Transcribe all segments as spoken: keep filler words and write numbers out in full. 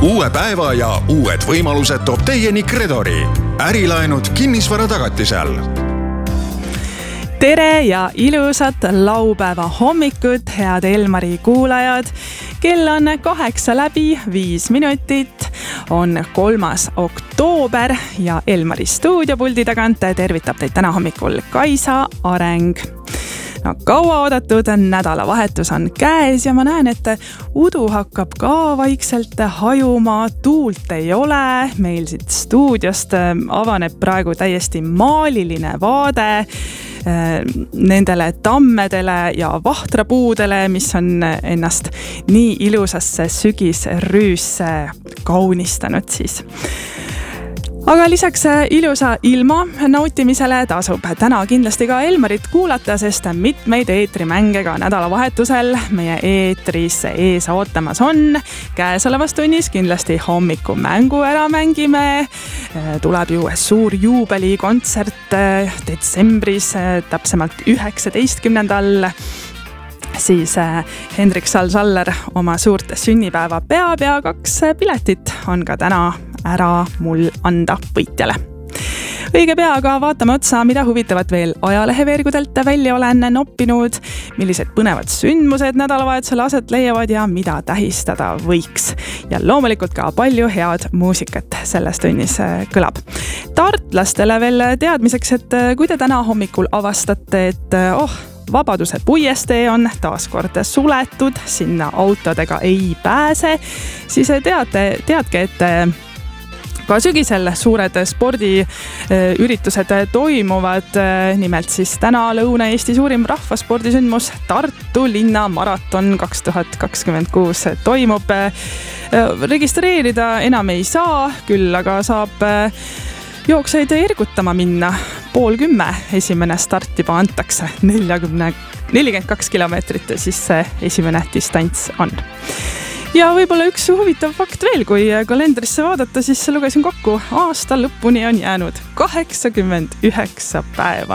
uue päeva ja uued võimalused toob teieni Credori. Ärilaenud kinnisvara tagatisel. Tere ja ilusat laupäeva hommikut, head Elmari kuulajad. Kell on kaheksa läbi viis minutit, on kolmas oktoober ja Elmari stuudiopuldi tagant tervitab teid täna hommikul Kaisa Areng. No, kaua oodatud nädalavahetus on käes ja ma näen, et udu hakkab ka vaikselt hajuma, tuult ei ole. Meil siit stuudiost avaneb praegu täiesti maaliline vaade nendele tammedele ja vahtrapuudele, mis on ennast nii ilusasse sügisrüüsse kaunistanud siis. Aga lisaks ilusa ilma nautimisele tasub täna kindlasti ka Elmarit kuulata, sest mitmeid eetrimänge ka nädalavahetusel meie eetris ees ootamas on. Käesolevas tunnis kindlasti hommikumängu ära mängime. Tuleb ju suur juubelikontsert detsembris, täpsemalt üheksateistkümnendal. Siis Hendrik Sal-Saller oma suurt sünnipäeva peab ja kaks piletit on ka täna ära mul anda võitjale. Õige pea aga vaatame otsa, mida huvitavat veel ajaleheveergudelt välja olen noppinud, millised põnevad sündmused nädalavahetusel aset leiavad ja mida tähistada võiks. Ja loomulikult ka palju head muusikat selles tunnis kõlab. Tartlastele veel teadmiseks, et kui te täna hommikul avastate, et oh, Vabaduse puiestee on taas kord suletud, sinna autodega ei pääse, siis teate, teadke, et ka sügisel suured spordiüritused toimuvad. Nimelt siis täna Lõuna-Eesti suurim rahvaspordisündmus Tartu linna maraton kaks tuhat kakskümmend kuus toimub. Registreerida enam ei saa, küll aga saab jookseid ergutama minna. Pool kümme esimene start juba antakse, nelikümmend kaks kilomeetrit siis esimene distants on. Ja võib-olla üks huvitav fakt veel, kui kalendrisse vaadata, siis lugesin kokku, aasta lõpuni on jäänud kaheksakümmend üheksa päeva.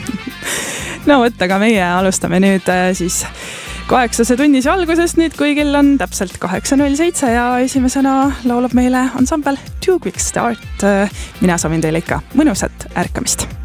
No võtta, aga meie alustame nüüd siis kaheksase tunnis algusest nüüd, kui kell on täpselt kaheksa null seitse ja esimesena laulab meile ansambel Too Quick Start. Mina soovin teile ikka mõnusat ärkamist.